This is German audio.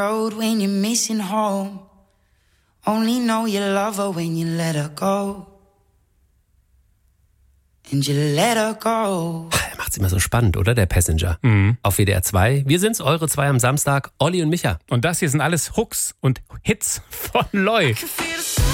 Road when you're missing home. Only know you love her when you let her go. And you let her go. Macht's immer so spannend, oder, der Passenger? Auf WDR 2. Wir sind's, eure zwei am Samstag, Olli und Micha. Und das hier sind alles Hooks und Hits von Loy.